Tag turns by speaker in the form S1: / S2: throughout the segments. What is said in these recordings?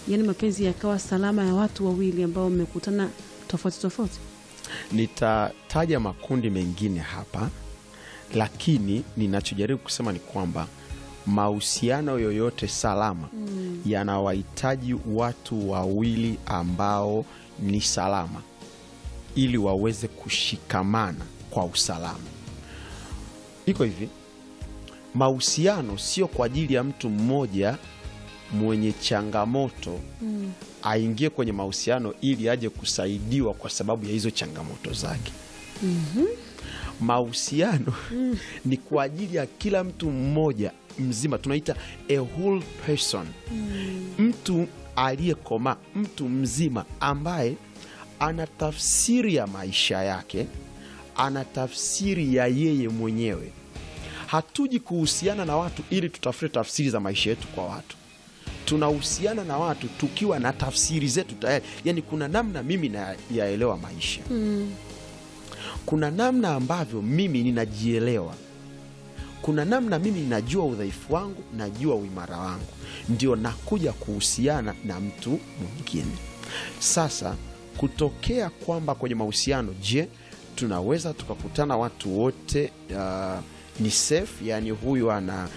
S1: Yaani mapenzi yakawa salama ya watu wawili ambao wamekutana tofauti.
S2: Nitataja makundi mengine hapa, lakini ninachojaribu kusema ni kwamba mahusiano yoyote salama yanawahitaji watu wawili ambao ni salama ili waweze kushikamana kwa usalama. Iko hivi, mahusiano sio kwa ajili ya mtu mmoja mwenye changamoto aingie kwenye mahusiano ili aje kusaidiwa kwa sababu ya hizo changamoto zake. Mahusiano ni kwa ajili ya kila mtu mmoja mzima, tunaita a whole person. Mtu aliyekoma, mtu mzima ambaye ana tafsiri ya maisha yake, ana tafsiri ya yeye mwenyewe. Hatuji kuhusiana na watu ili tutafute tafsiri za maisha yetu kwa watu. Tunahusiana na watu tukiwa na tafsiri zetu tayari. Yani kuna namna mimi nayaelewa maisha. Kuna namna ambavyo mimi ninajielewa. Kuna namna mimi ninajua udhaifu wangu, najua uimara wangu. Ndio nakuja kuhusiana na mtu mwingine. Sasa kutokea kwamba kwenye mahusiano, je, tunaweza tukakutana watu wote ni safe, yani huyu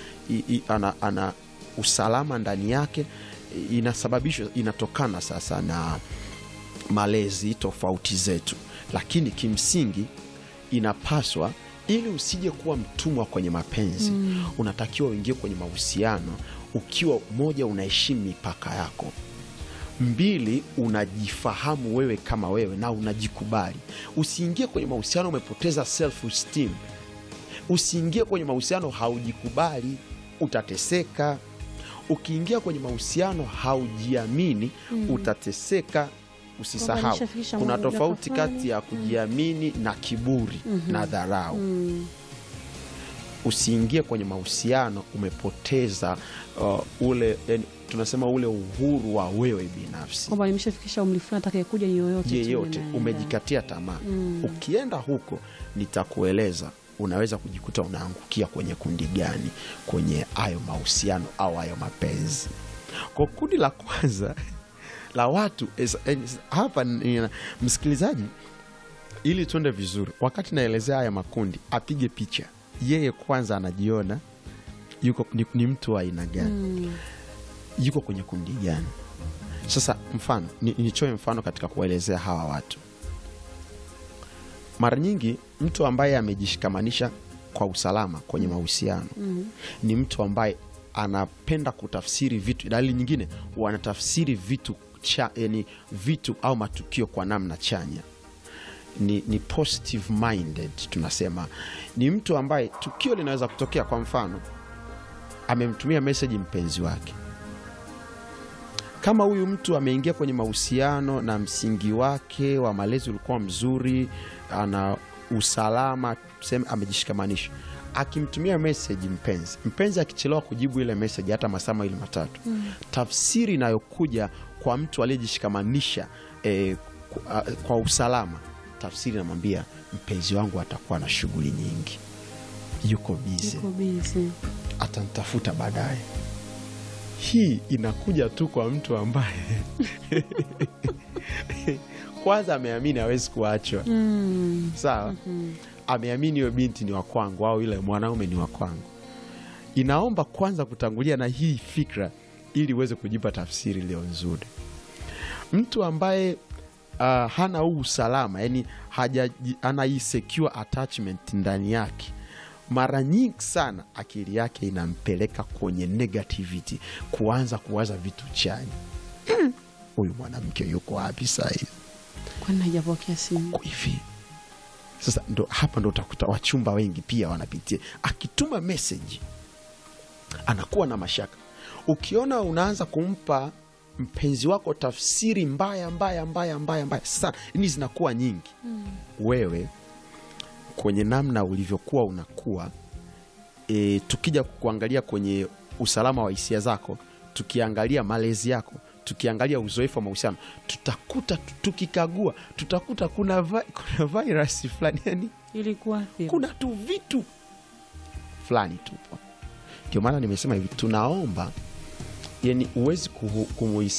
S2: ana usalama ndani yake? Inasababishwa, inatokana sasa na malezi tofauti zetu, lakini kimsingi inapaswa, ili usije kuwa mtumwa kwenye mapenzi, unatakiwa uingie kwenye mahusiano ukiwa moja, unaheshimu mipaka yako; mbili, unajifahamu wewe kama wewe na unajikubali. Usiingie kwenye mahusiano umepoteza self esteem. Usiingie kwenye mahusiano haujikubali, utateseka. Ukiingia kwenye mahusiano haujiamini, utateseka. Usisahau kuna tofauti kati ya kujiamini na kiburi na dharau. Usiingie kwenye mahusiano umepoteza tunasema ule uhuru wa wewe binafsi,
S1: kwamba nimeshafikisha umri fulani, atakayekuja ni yoyote,
S2: umejikatia tamaa. Ukienda huko nitakueleza unaweza kujikuta unaangukia kwenye kundi gani kwenye hayo mahusiano au hayo mapenzi. Kwa kundi la kwanza la watu hapa, msikilizaji, ili tuende vizuri, wakati naelezea haya makundi, apige picha yeye kwanza, anajiona yuko ni mtu wa aina gani, yuko kwenye kundi gani. Sasa mfano, nichoe mfano katika kuelezea hawa watu. Mara nyingi mtu ambaye amejishikamanisha kwa usalama kwenye mahusiano ni mtu ambaye anapenda kutafsiri vitu. Dalili nyingine, wanatafsiri vitu vitu au matukio kwa namna chanya. Ni positive minded, tunasema. Ni mtu ambaye tukio linaweza kutokea, kwa mfano amemtumia message mpenzi wake. Kama huyu mtu ameingia kwenye mahusiano na msingi wake wa malezi ulikuwa mzuri, ana usalama, tuseme amejishikamanisha, akimtumia message mpenzi akichelewa kujibu ile message hata masaa 2-3, tafsiri inayokuja kwa mtu aliyejishikamanisha kwa usalama, tafsiri inamwambia mpenzi wangu atakuwa na shughuli nyingi, yuko busy, atanitafuta baadaye. Hii inakuja tu kwa mtu ambaye kwanza ameamini hawezi kuachwa. Sawa? Ameamini yule binti ni wa kwangu au yule mwanaume ni wa kwangu. Inaomba kwanza kutangulia na hii fikra ili uweze kujipa tafsiri leo nzuri. Mtu ambaye hana huu usalama, yani ana hii secure attachment ndani yake, mara nyingi sana akili yake inampeleka kwenye negativity, kuanza kuwaza vitu chanya. Huyu mwanamke yuko wapi sasa hivi?
S1: Kwani hajapokea simu
S2: hivi? Sasa hapa ndo utakuta wachumba wengi pia wanapitia. Akituma message anakuwa na mashaka. Ukiona unaanza kumpa mpenzi wako tafsiri mbaya sana, ni zinakuwa nyingi. Wewe kwenye namna ulivyokuwa unakuwa, tukija kuangalia kwenye usalama wa hisia zako, tukiangalia malezi yako, tukiangalia uzoefu wa mahusiano, tutakuta tukikagua, tutakuta kuna virus fulani, yani
S1: ilikuwa
S2: kuna tu vitu fulani tupo. Ndio maana nimesema hivi, tunaomba, yani uwezi